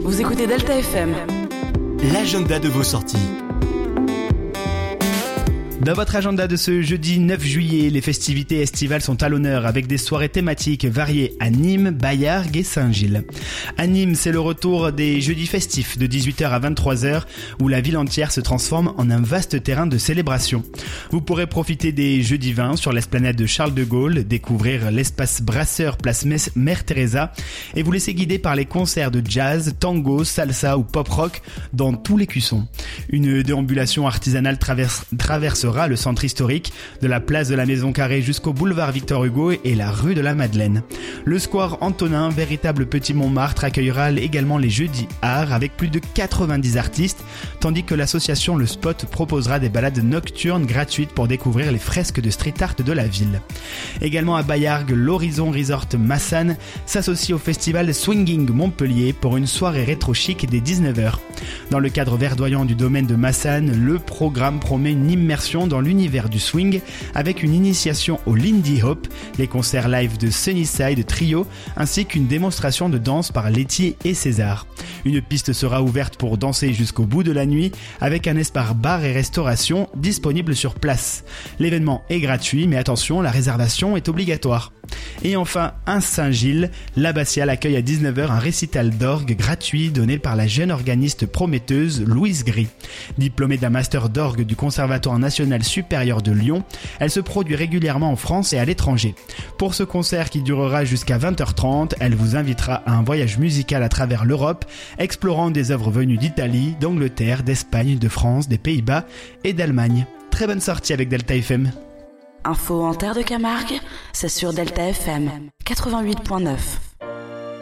Vous écoutez Delta FM. L'agenda de vos sorties. Dans votre agenda de ce jeudi 9 juillet, les festivités estivales sont à l'honneur avec des soirées thématiques variées à Nîmes, Baillargues et Saint-Gilles. À Nîmes, c'est le retour des jeudis festifs de 18h à 23h où la ville entière se transforme en un vaste terrain de célébration. Vous pourrez profiter des jeudis vins sur l'esplanade de Charles de Gaulle, découvrir l'espace brasseur place Mère Teresa et vous laisser guider par les concerts de jazz, tango, salsa ou pop rock dans tous les cuissons. Une déambulation artisanale traversera le centre historique, de la place de la Maison Carrée jusqu'au boulevard Victor Hugo et la rue de la Madeleine. Le square Antonin, véritable petit Montmartre, accueillera également les jeudis art avec plus de 90 artistes, tandis que l'association Le Spot proposera des balades nocturnes gratuites pour découvrir les fresques de street art de la ville. Également à Baillargues, l'Horizon Resort Massan s'associe au festival Swinging Montpellier pour une soirée rétro chic dès 19h. Dans le cadre verdoyant du domaine de Massan, le programme promet une immersion dans l'univers du swing avec une initiation au Lindy Hop, les concerts live de Sunnyside Trio ainsi qu'une démonstration de danse par Letty et César. Une piste sera ouverte pour danser jusqu'au bout de la nuit avec un espace bar et restauration disponible sur place. L'événement est gratuit mais attention, la réservation est obligatoire. Et enfin, à Saint-Gilles, l'abbatiale accueille à 19h un récital d'orgue gratuit donné par la jeune organiste prometteuse Louise Gris. Diplômée d'un master d'orgue du Conservatoire national supérieur de Lyon, elle se produit régulièrement en France et à l'étranger. Pour ce concert qui durera jusqu'à 20h30, elle vous invitera à un voyage musical à travers l'Europe, explorant des œuvres venues d'Italie, d'Angleterre, d'Espagne, de France, des Pays-Bas et d'Allemagne. Très bonne sortie avec Delta FM. Info en terre de Camargue, c'est sur Delta FM 88.9.